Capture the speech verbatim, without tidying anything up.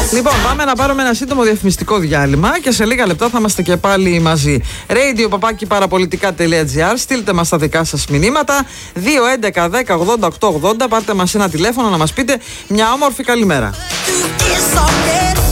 Λοιπόν, πάμε να πάρουμε ένα σύντομο διαφημιστικό διάλειμμα και σε λίγα λεπτά θα είμαστε και πάλι μαζί. radio παπάκι παραπολιτικά τελεία τζι άρ. Στείλτε μας τα δικά σας μηνύματα. δύο έντεκα δέκα ογδόντα οκτώ ογδόντα. Πάρτε μας ένα τηλέφωνο να μας πείτε μια όμορφη καλημέρα.